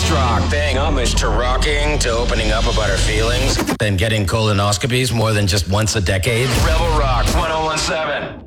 rock, paying homage to rocking, to opening up about our feelings, then getting colonoscopies more than just once a decade. Rebel Rock 1017.